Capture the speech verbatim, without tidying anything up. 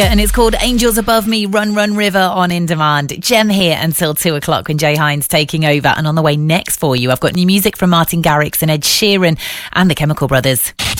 And it's called Angels Above Me, Run Run River on In Demand. Gem here until two o'clock when Jay Hines taking over. And on the way next for you, I've got new music from Martin Garrix and Ed Sheeran and the Chemical Brothers.